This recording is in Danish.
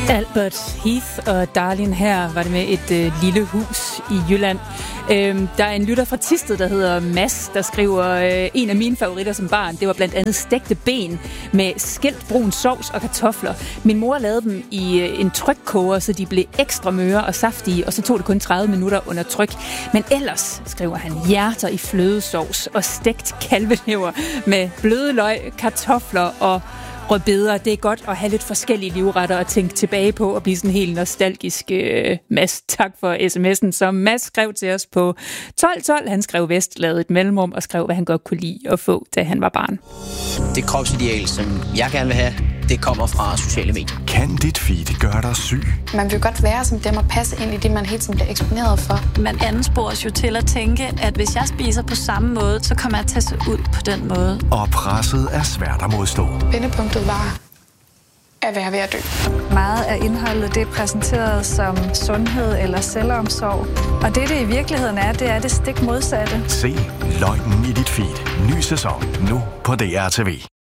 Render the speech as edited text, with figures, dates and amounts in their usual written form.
Albert Heath og Darlin her var det med et lille hus i Jylland. Der er en lytter fra Thisted, der hedder Mads, der skriver, en af mine favoritter som barn, det var blandt andet stegte ben med skældt brun sovs og kartofler. Min mor lavede dem i en trykkoger, så de blev ekstra møre og saftige, og så tog det kun 30 minutter under tryk. Men ellers, skriver han, hjerter i flødesovs og stegt kalvelever med bløde løg, kartofler og rødbeder. Det er godt at have lidt forskellige livretter at tænke tilbage på og blive sådan helt nostalgisk. Mads, tak for sms'en, som Mads skrev til os på 1212. Han skrev Vest, lavede et mellemrum og skrev, hvad han godt kunne lide at få, da han var barn. Det kropsideal, som jeg gerne vil have, det kommer fra sociale medier. Kan dit feed gøre dig syg? Man vil godt være som dem og passe ind i det, man hele tiden bliver eksponeret for. Man anspores jo til at tænke, at hvis jeg spiser på samme måde, så kommer jeg til at se ud på den måde. Og presset er svært at modstå. Vendepunktet var at være ved at dø. Meget af indholdet det er præsenteret som sundhed eller selvomsorg. Og det i virkeligheden er, det er det stik modsatte. Se løgnen i dit feed. Ny sæson nu på DRTV.